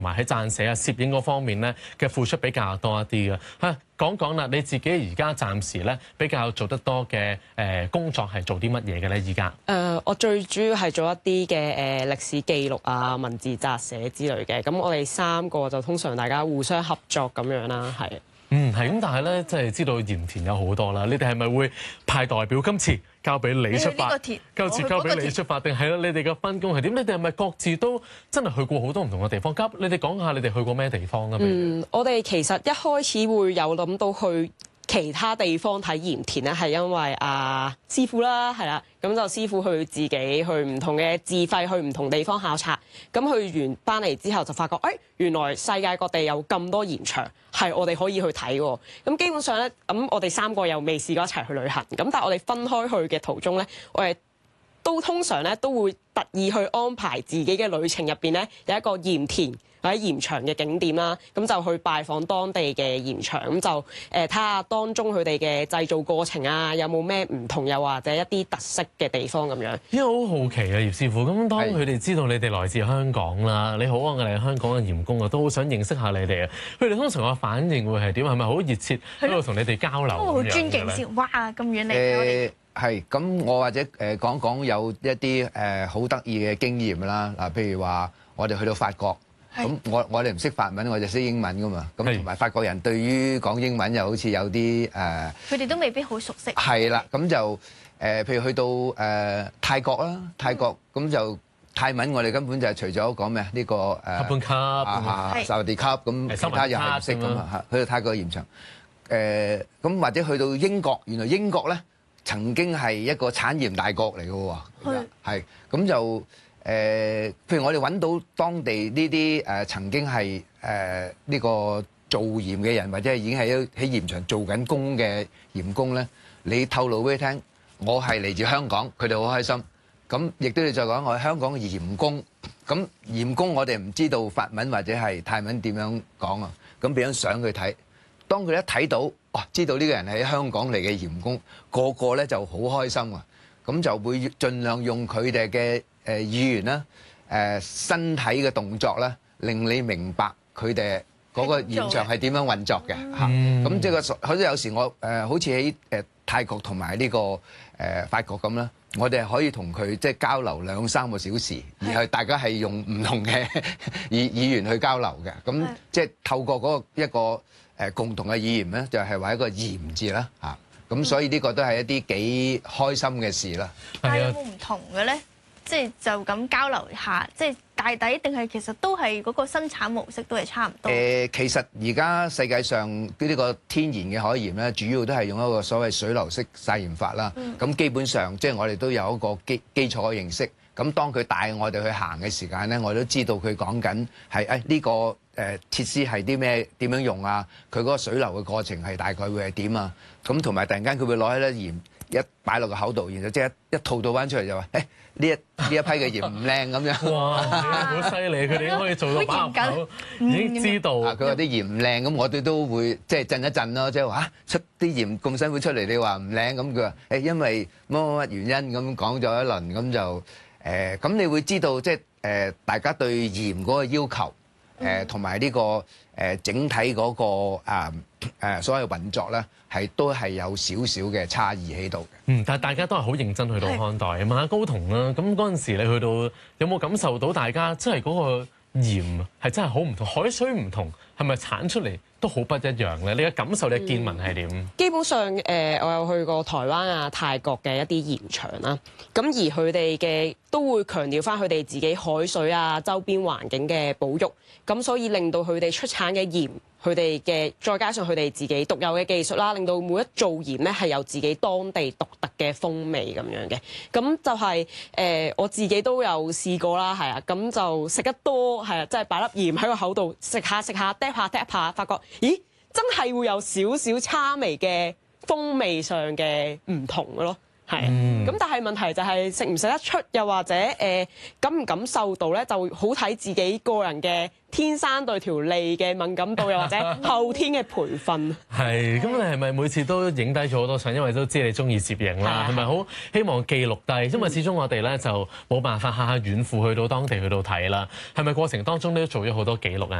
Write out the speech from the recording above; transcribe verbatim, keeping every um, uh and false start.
同埋喺撰寫啊、攝影嗰方面咧嘅付出比較多一啲嘅嚇。講講啦，你自己而家暫時咧比較做得多嘅誒工作係做啲乜嘢嘅咧？而家誒，我最主要係做一啲嘅誒歷史記錄啊、文字摘寫之類嘅。咁我哋三個就通常大家互相合作咁樣啦，係。 嗯，係咁，但係咧，即係知道鹽田有好多啦。你哋係咪會派代表今次交俾你出發？今次交俾你出發，定係啦？你哋嘅分工係點？你哋係咪各自都真係去過好多唔同嘅地方？交你哋講下，你哋去過咩地方啊？ 嗯，我哋其實一開始會有諗到去其他地方睇鹽田咧，係因為啊師傅啦，係啦，咁就師傅去自己去唔同嘅自費去唔同地方考察，咁去完翻嚟之後就發覺，誒、哎、原來世界各地有咁多鹽場係我哋可以去睇喎。咁基本上咧，咁我哋三個又未試過一齊去旅行，咁但係我哋分開去嘅途中咧，我哋都通常咧都會特意去安排自己嘅旅程入邊咧有一個鹽田或者鹽場嘅景點啦，咁就去拜訪當地嘅鹽場，咁就誒睇下當中佢哋嘅製造過程啊，有冇咩唔同，又或者一啲特色嘅地方咁樣。 因為好好奇啊，葉師傅，咁當佢哋知道你哋來自香港啦，你好啊，我哋係香港嘅鹽工啊，都好想認識下你哋啊。佢哋通常個反應會係點？係咪好熱切喺度同你哋交流？ 都好尊敬先，哇咁遠嚟嘅我哋。 係咁，我或者誒講講有一啲誒好得意嘅經驗啦。嗱，譬如話我哋去到法國。咁我我哋唔識法文，我就識英文噶嘛。咁同埋法國人對於講英文又好似有啲誒， 佢哋都未必好熟悉。 係啦，咁就誒，譬如去到誒泰國啦，泰國咁就泰文，我哋根本就係除咗講咩呢個誒黑半級啊、沙地級咁，其他又係唔識噶嘛嚇。去到泰國鹽場誒，咁或者去到英國，原來英國咧曾經係一個產鹽大國嚟嘅喎，係咁就。誒、呃，譬如我哋揾到當地呢啲誒曾經係誒呢個做鹽嘅人，或者係已經係喺鹽場做緊工嘅鹽工咧，你透露俾佢聽，我係嚟自香港，佢哋好開心。咁亦都要再講，我係香港嘅鹽工。咁鹽工我哋唔知道法文或者係泰文點樣講啊，咁俾張相佢睇。當佢一睇到，哇，知道呢個人係喺香港嚟嘅鹽工，個個咧就好開心啊！咁就會盡量用佢哋嘅誒語言啦、誒身體嘅動作啦，令你明白佢哋嗰個鹽場係點樣運作嘅嚇。咁即係個，好似有時我誒好似喺誒泰國同埋呢個誒法國咁啦，我哋係可以同佢即係交流兩三個小時，而係大家係用唔同嘅語語言去交流嘅。咁即係透過嗰個一個誒共同嘅語言咧，就係話一個鹽字啦嚇。咁所以呢個都係一啲幾開心嘅事啦。 但係有冇唔同嘅咧？即係就咁交流下，即係大抵定係其實都係嗰個生產模式都係差唔多。 誒，其實而家世界上呢個天然嘅海鹽咧，主要都係用一個所謂水流式曬鹽法啦。咁基本上即係我哋都有一個基基礎嘅認識。咁當佢帶我哋去行嘅時間咧，我都知道佢講緊係誒呢個誒設施係啲咩點樣用啊？佢嗰個水流嘅過程係大概會係點啊？咁同埋突然間佢會攞起粒鹽一擺落個口度，然後即係一一吐到翻出嚟就話誒呢一呢一批嘅鹽唔靚咁樣。 哇！好犀利，佢哋已經可以做到把口，已經知道。 佢話啲鹽唔靚，咁我哋都會即係震一震咯，即係話出啲鹽咁辛苦出嚟，你話唔靚咁佢話誒因為乜乜乜原因咁講咗一輪咁就。誒咁、呃、你會知道即係誒、呃、大家對鹽嗰個要求，誒同埋呢個誒、呃、整體嗰、那個啊誒、呃、所有運作咧，係都係有少少嘅差異喺度嘅。 嗯，但係大家都係好認真去到看待。問下高彤啦，咁嗰陣時你去到有冇感受到大家即係嗰個鹽係真係好唔同，海水唔同，係咪產出嚟都好不一樣咧？你嘅感受、你嘅見聞係點、嗯？ 基本上誒、呃，我有去過台灣啊、泰國嘅一啲鹽場啦，咁而佢哋嘅都會強調翻佢哋自己海水啊、周邊環境嘅保育，咁所以令到佢哋出產嘅鹽，佢哋嘅再加上佢哋自己獨有嘅技術啦，令到每一造鹽咧係有自己當地獨特嘅風味咁樣嘅。咁就係、是、誒、呃，我自己都有試過啦，係啊，咁就食得多係啊，即係擺粒鹽喺個口度食下食下，嗒下嗒下，發覺咦，真係會有少少差微嘅風味上嘅唔同嘅咯。 係。咁但係問題就係食唔食得出，又或者誒感唔感受到咧，就好睇自己個人嘅天生對條脷嘅敏感度，又或者後天嘅培訓。 係，咁你係咪每次都影低咗好多相？因為都知你中意攝影啦，係咪好希望記錄低？因為始終我哋咧就冇辦法下下遠赴去到當地去到睇啦。係咪過程當中都做咗好多記錄啊？